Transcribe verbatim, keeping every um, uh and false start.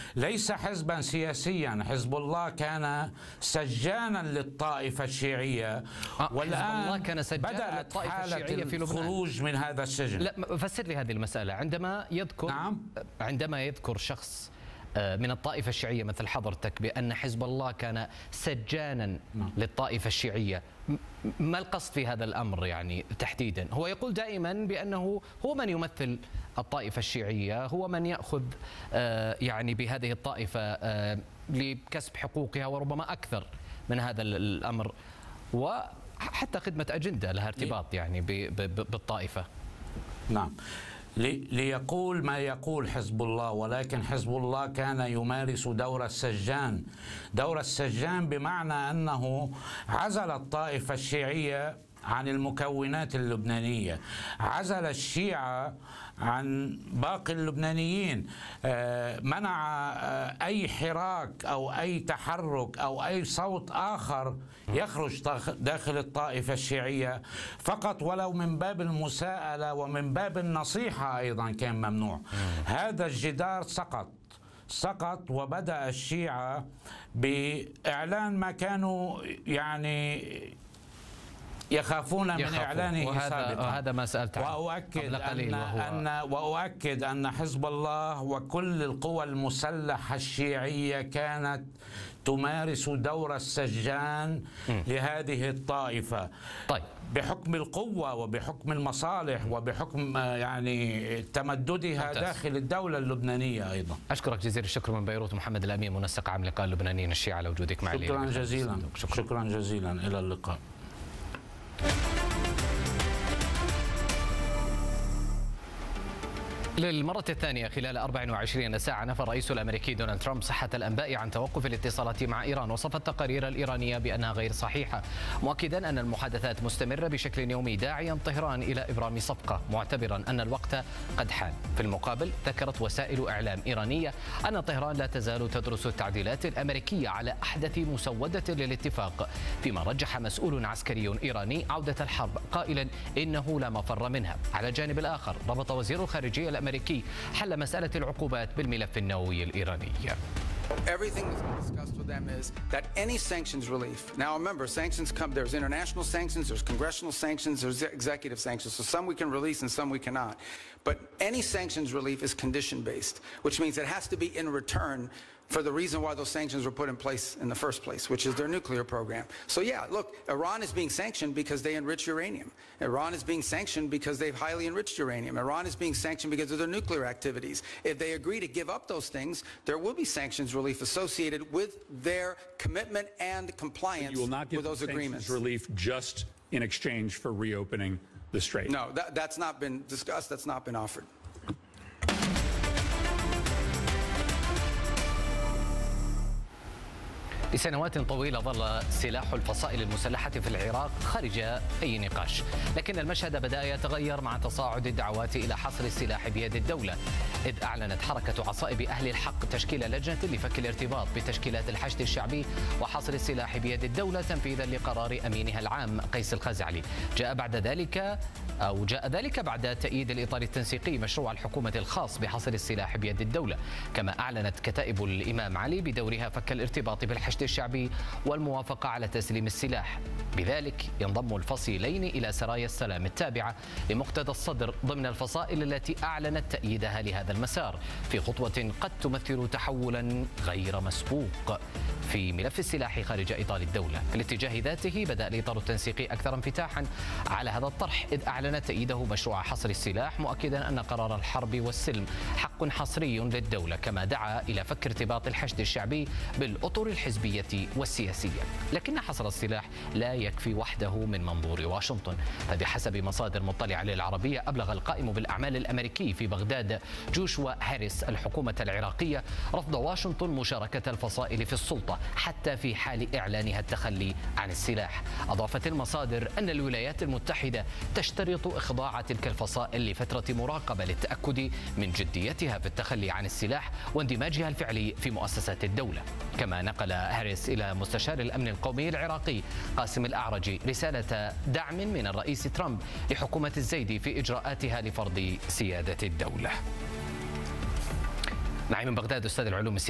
ليس حزبا سياسيا. حزب الله كان سجانا للطائفة الشيعية، والآن كان بدأت حالة في الخروج من هذا السجن. لا، فسر لي هذه المسألة. عندما يذكر نعم؟ عندما يذكر شخص من الطائفة الشيعية مثل حضرتك بأن حزب الله كان سجانا للطائفة الشيعية، ما القصد في هذا الأمر يعني تحديدا؟ هو يقول دائما بأنه هو من يمثل الطائفة الشيعية، هو من يأخذ يعني بهذه الطائفة لكسب حقوقها وربما أكثر من هذا الأمر، وحتى خدمة أجندة لها ارتباط يعني بالطائفة. نعم، ليقول ما يقول حزب الله، ولكن حزب الله كان يمارس دور السجان. دور السجان بمعنى أنه عزل الطائفة الشيعية عن المكونات اللبنانية، عزل الشيعة عن باقي اللبنانيين، منع أي حراك أو أي تحرك أو أي صوت آخر يخرج داخل الطائفة الشيعية، فقط ولو من باب المساءلة ومن باب النصيحة أيضا كان ممنوع. هذا الجدار سقط سقط وبدأ الشيعة بإعلان ما كانوا يعني يخافون من إعلانه سابقا، وهذا ما سألت عنه. وأؤكد أن, أن وأؤكد أن حزب الله وكل القوى المسلحة الشيعية كانت تمارس دور السجان م. لهذه الطائفة. طيب، بحكم القوة وبحكم المصالح وبحكم يعني تمددها ممتاز. داخل الدولة اللبنانية أيضا. أشكرك جزيل الشكر من بيروت محمد الأمين، منسق عام لقاء اللبنانيين الشيعة، على وجودك معي. شكرا جزيلا. شكرا. شكرا جزيلا، إلى اللقاء. للمرة الثانية خلال أربع وعشرين ساعة نفى الرئيس الأمريكي دونالد ترامب صحة الأنباء عن توقف الاتصالات مع إيران، وصف التقارير الإيرانية بأنها غير صحيحة، مؤكدا أن المحادثات مستمرة بشكل يومي، داعيا طهران إلى إبرام صفقة، معتبرا أن الوقت قد حان. في المقابل ذكرت وسائل إعلام إيرانية أن طهران لا تزال تدرس التعديلات الأمريكية على أحدث مسودة للاتفاق، فيما رجح مسؤول عسكري إيراني عودة الحرب قائلا إنه لا مفر منها. على الجانب الآخر ربط وزير الخارجية الأمريكي حل مسألة العقوبات بالملف النووي الإيراني. Everything that's been discussed with them is that any sanctions relief. Now remember, sanctions come, there's international sanctions, there's congressional sanctions, there's executive sanctions. So some we can release and some we cannot. But any sanctions relief is condition-based, which means it has to be in return for the reason why those sanctions were put in place in the first place, which is their nuclear program. So yeah, look, Iran is being sanctioned because they enrich uranium. Iran is being sanctioned because they've highly enriched uranium. Iran is being sanctioned because of their nuclear activities. If they agree to give up those things, there will be sanctions relief associated with their commitment and compliance you will not give with those agreements. Sanctions relief just in exchange for reopening the strait. No, that, that's not been discussed, that's not been offered. لسنوات طويلة ظل سلاح الفصائل المسلحة في العراق خارج أي نقاش، لكن المشهد بدأ يتغير مع تصاعد الدعوات إلى حصر السلاح بيد الدولة، إذ أعلنت حركة عصائب أهل الحق تشكيل لجنة لفك الارتباط بتشكيلات الحشد الشعبي وحصر السلاح بيد الدولة تنفيذا لقرار أمينها العام قيس الخزعلي. جاء بعد ذلك أو جاء ذلك بعد تأييد الإطار التنسيقي مشروع الحكومة الخاص بحصر السلاح بيد الدولة، كما أعلنت كتائب الإمام علي بدورها فك الارتباط بالحشد الشعبي والموافقة على تسليم السلاح. بذلك ينضم الفصيلين إلى سرايا السلام التابعة لمقتدى الصدر ضمن الفصائل التي أعلنت تأييدها لهذا المسار، في خطوة قد تمثل تحولا غير مسبوق في ملف السلاح خارج إطار الدولة. في الاتجاه ذاته بدأ الإطار التنسيقي أكثر انفتاحا على هذا الطرح، إذ أعلن تأييده مشروع حصر السلاح، مؤكدا أن قرار الحرب والسلم حق حصري للدولة، كما دعا إلى فك ارتباط الحشد الشعبي بالأطر الحزبية والسياسية. لكن حصر السلاح لا يكفي وحده من منظور واشنطن، فبحسب مصادر مطلعة للعربية أبلغ القائم بالأعمال الأمريكي في بغداد جوشوا هاريس الحكومة العراقية رفض واشنطن مشاركة الفصائل في السلطة حتى في حال إعلانها التخلي عن السلاح. أضافت المصادر أن الولايات المتحدة تشترط إخضاع تلك الفصائل لفترة مراقبة للتأكد من جديتها في التخلي عن السلاح واندماجها الفعلي في مؤسسات الدولة. كما نقل هاريس إلى مستشار الأمن القومي العراقي قاسم الأعرجي رسالة دعم من الرئيس ترامب لحكومة الزيدي في إجراءاتها لفرض سيادة الدولة. معي من بغداد أستاذ العلوم